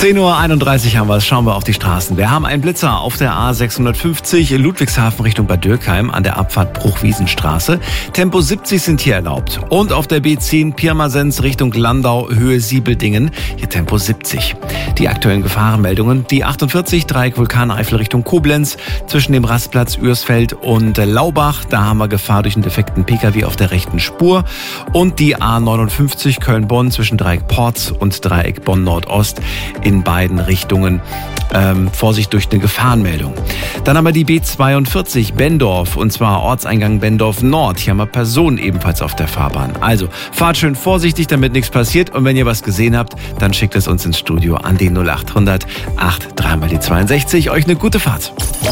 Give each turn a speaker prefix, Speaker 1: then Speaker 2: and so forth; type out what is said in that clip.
Speaker 1: 10:31 Uhr haben wir es. Schauen wir auf die Straßen. Wir haben einen Blitzer auf der A650 Ludwigshafen Richtung Bad Dürkheim an der Abfahrt Bruchwiesenstraße. Tempo 70 sind hier erlaubt. Und auf der B10 Pirmasens Richtung Landau, Höhe Siebeldingen. Hier Tempo 70. Die aktuellen Gefahrenmeldungen. Die 48 Dreieck Vulkaneifel Richtung Koblenz. Zwischen dem Rastplatz Ürsfeld und Laubach. Da haben wir Gefahr durch einen defekten Pkw auf der rechten Spur. Und die A59 Köln-Bonn zwischen Dreieck Porz und Dreieck Bonn-Nordost in beiden Richtungen. Vorsicht durch eine Gefahrenmeldung. Dann haben wir die B42 Benndorf und zwar Ortseingang Benndorf Nord. Hier haben wir Personen ebenfalls auf der Fahrbahn. Also fahrt schön vorsichtig, damit nichts passiert. Und wenn ihr was gesehen habt, dann schickt es uns ins Studio an die 0800 83 mal die 62. Euch eine gute Fahrt.